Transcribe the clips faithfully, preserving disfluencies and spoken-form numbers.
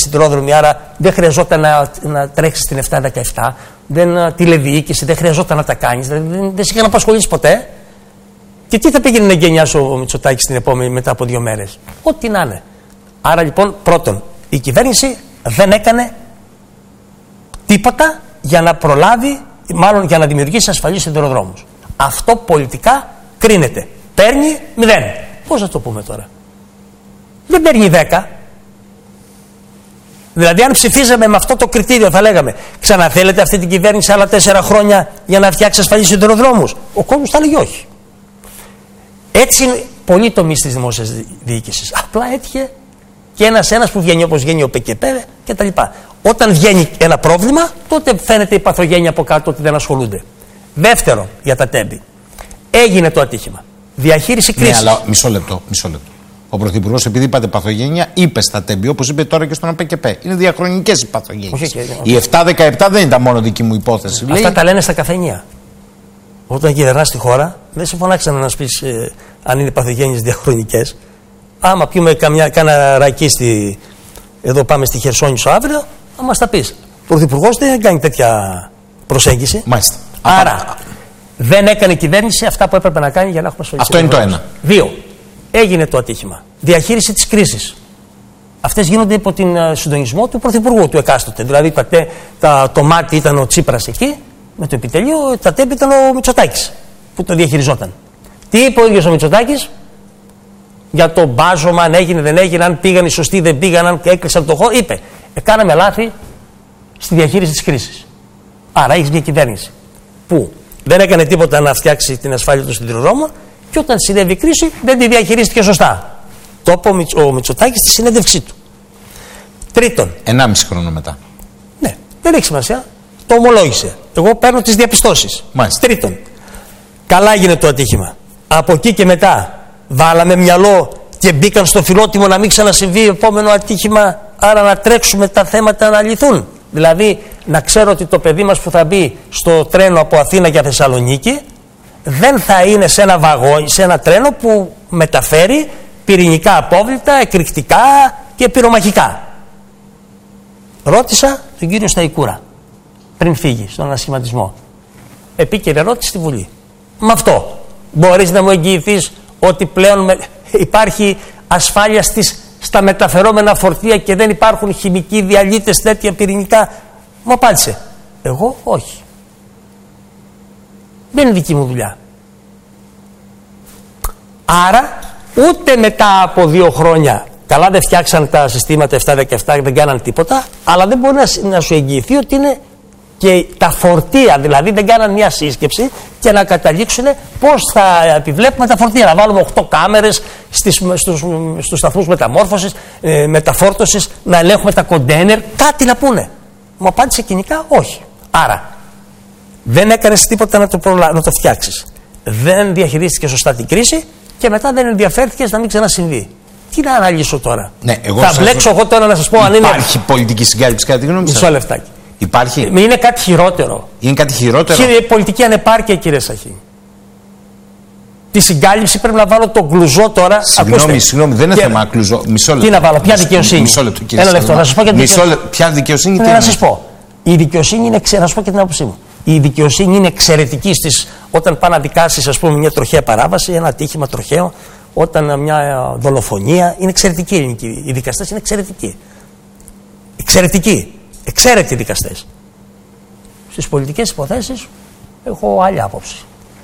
σιδηρόδρομοι, άρα δεν χρειαζόταν να, να τρέξεις την επτά δεκαεπτά, δεν, τηλεδιοίκηση, δεν χρειαζόταν να τα κάνεις, δεν, δεν, δεν σε είχαν απασχολήσει ποτέ. Και τι θα πήγαινε να εγκαινιάσει ο Μητσοτάκης την επόμενη μετά από δύο μέρες? Ό,τι να είναι. Άρα λοιπόν, πρώτον, η κυβέρνηση δεν έκανε τίποτα για να προλάβει, μάλλον για να δημιουργήσει ασφαλείς σιδηροδρόμους. Αυτό πολιτικά κρίνεται. Παίρνει μηδέν. Πώς να το πούμε τώρα? Δεν παίρνει δέκα. Δηλαδή, αν ψηφίζαμε με αυτό το κριτήριο, θα λέγαμε ξαναθέλετε αυτή την κυβέρνηση άλλα τέσσερα χρόνια για να φτιάξει ασφαλείς σιδηροδρόμους? Ο κόσμος θα λέγει όχι. Έτσι είναι πολλοί τομείς της δημόσιας διοίκησης. Απλά έτυχε και ένας ένας που βγαίνει όπως βγαίνει ο ΠΚΠ κτλ. Όταν βγαίνει ένα πρόβλημα, τότε φαίνεται η παθογένεια από κάτω ότι δεν ασχολούνται. Δεύτερο, για τα τέμπη. Έγινε το ατύχημα. Διαχείριση κρίσης. Ναι, αλλά μισό λεπτό, μισό λεπτό. Ο Πρωθυπουργός, επειδή είπατε παθογένεια, είπε στα τέμπη, όπως είπε τώρα και στον ΠΚΠ. Είναι διαχρονικές οι παθογένειες. Οι επτά δεκαεπτά δεν ήταν μόνο δική μου υπόθεση. Αυτά λέει... τα λένε στα καφενεία. Όταν κυβερνάς τη χώρα, δεν σε φωνάξανε να πει ε, αν είναι παθογένειες διαχρονικές. Άμα πιούμε καμιά, κάνα ρακί στη, εδώ πάμε στη Χερσόνησο αύριο, θα μας τα πεις. Ο Πρωθυπουργός δεν κάνει τέτοια προσέγγιση. Μάλιστα. Άρα, Α, δεν έκανε η κυβέρνηση αυτά που έπρεπε να κάνει για να έχουμε ασφαλίσει. Αυτό είναι το ένα. Δύο. Έγινε το ατύχημα. Διαχείριση της κρίσης. Αυτές γίνονται υπό την uh, συντονισμό του Πρωθυπουργού, του εκάστοτε. Δηλαδή, τα, τα, το μάτι ήταν ο Τσίπρας εκεί, με το επιτελείο, τα τέμπη ήταν ο Μητσοτάκης που το διαχειριζόταν. Τι είπε ο ίδιος ο Μητσοτάκης για το μπάζωμα, αν έγινε, δεν έγινε, αν πήγαν οι σωστοί, δεν πήγαν, αν έκλεισαν το χώρο? Είπε, κάναμε λάθη στη διαχείριση της κρίσης. Άρα έχεις μια κυβέρνηση που δεν έκανε τίποτα να φτιάξει την ασφάλεια των σιδηροδρόμων και όταν συνέβη η κρίση δεν τη διαχειρίστηκε σωστά. Το είπε ο Μητσοτάκης στη συνέντευξή του. Τρίτον. Ενάμιση χρόνο μετά. Ναι, δεν έχει σημασία. Το ομολόγησε. Εγώ παίρνω τις διαπιστώσεις. Μάλιστα. Τρίτον. Καλά έγινε το ατύχημα. Από εκεί και μετά βάλαμε μυαλό και μπήκαν στο φιλότιμο να μην ξανασυμβεί επόμενο ατύχημα, άρα να τρέξουμε τα θέματα να λυθούν. Δηλαδή να ξέρω ότι το παιδί μας που θα μπει στο τρένο από Αθήνα για Θεσσαλονίκη δεν θα είναι σε ένα βαγόνι, σε ένα τρένο που μεταφέρει πυρηνικά απόβλητα, εκρηκτικά και πυρομαχικά. Ρώτησα τον κύριο Σταϊκούρα πριν φύγει στον ανασχηματισμό. Επίκαιρη ερώτηση στη Βουλή. Με αυτό μπορείς να μου εγγυηθείς ότι πλέον υπάρχει ασφάλεια στις, στα μεταφερόμενα φορτία και δεν υπάρχουν χημικοί διαλύτες τέτοια πυρηνικά? Μου απάντησε. Εγώ όχι. Δεν είναι δική μου δουλειά. Άρα ούτε μετά από δύο χρόνια, καλά δεν φτιάξαν τα συστήματα επτά δεκαεπτά, δεν κάναν τίποτα, αλλά δεν μπορεί να, να σου εγγυηθεί ότι είναι και τα φορτία, δηλαδή δεν κάναν μια σύσκεψη και να καταλήξουν πώς θα επιβλέπουμε τα φορτία. Να βάλουμε οκτώ κάμερες στις, στους, στους σταθμούς μεταμόρφωσης, ε, μεταφόρτωσης, να ελέγχουμε τα κοντέινερ, κάτι να πούνε. Μου απάντησε κοινικά όχι. Άρα δεν έκανες τίποτα να το, προλα... να το φτιάξεις. Δεν διαχειρίστηκε σωστά την κρίση και μετά δεν ενδιαφέρθηκες να μην ξανασυμβεί. Τι να αναλύσω τώρα? Ναι, εγώ θα μπλέξω εγώ τώρα να σας πω αν είναι. Υπάρχει πολιτική συγκάλυψη κατά τη γνώμη σας? Μισό λεφτάκι. Υπάρχει. Είναι κάτι χειρότερο. Είναι κάτι χειρότερο. Κύριε, πολιτική ανεπάρκεια, κύριε Σαχή. Τη συγκάλυψη πρέπει να βάλω τον κλουζό τώρα. Συγγνώμη, συγγνώμη, δεν είναι και... θέμα κλουζό. Μισό λεπτό. Τι να βάλω, ποια δικαιοσύνη? Μισό λεπτό, κύριε. Ένα λεπτό, να σας πω και Μισό λεπτό. Ποια δικαιοσύνη? Ναι, να σας πω. Η δικαιοσύνη είναι, να σας πω και την άποψή μου. Η δικαιοσύνη είναι εξαιρετική στις, όταν πάει να δικάσεις, ας πούμε, μια τροχαία παράβαση, ένα ατύχημα τροχαίο, όταν μια δολοφονία. Είναι εξαιρετική η ελληνική. Οι δικαστές είναι εξαιρετικοί. Εξαιρετικοί. Εξαίρετοι δικαστές. Στις πολιτικές υποθέσεις έχω άλλη άποψη.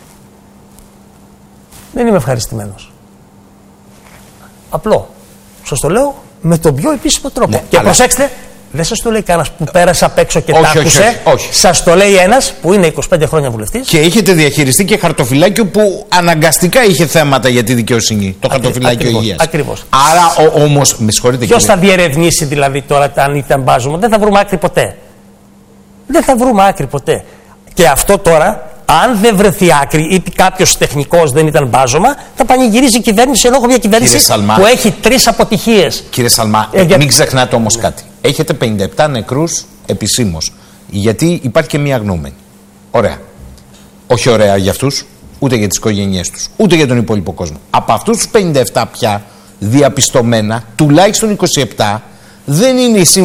Δεν είμαι ευχαριστημένος. Απλό. Σας το λέω με τον πιο επίσημο τρόπο. Ναι, και αλλά... προσέξτε, δεν σας το λέει κανένας που πέρασε απ' έξω και όχι, τ' άκουσε. Όχι, όχι, όχι. Σας το λέει ένας που είναι είκοσι πέντε χρόνια βουλευτής. Και έχετε διαχειριστεί και χαρτοφυλάκιο που αναγκαστικά είχε θέματα για τη δικαιοσύνη. Το Ακρι... χαρτοφυλάκιο υγείας. Ακριβώς. Άρα όμως, με συγχωρείτε. Ποιος κύριε... θα διερευνήσει δηλαδή τώρα αν ήταν μπάζωμα? Δεν θα βρούμε άκρη ποτέ. Δεν θα βρούμε άκρη ποτέ. Και αυτό τώρα, αν δεν βρεθεί άκρη ή κάποιος τεχνικός δεν ήταν μπάζωμα, θα πανηγυρίζει η κυβέρνηση. Ενώ έχω μια κυβέρνηση Σαλμά, που έχει τρεις αποτυχίες. Κύριε Σαλμά, ε, για... μην ξεχνάτε όμως κάτι. Έχετε πενήντα επτά νεκρούς επισήμως. Γιατί υπάρχει και μία αγνοούμενη. Ωραία. Όχι ωραία για αυτούς, ούτε για τις οικογένειές τους, ούτε για τον υπόλοιπο κόσμο. Από αυτούς τους πενήντα επτά πια διαπιστωμένα, τουλάχιστον είκοσι επτά δεν είναι οι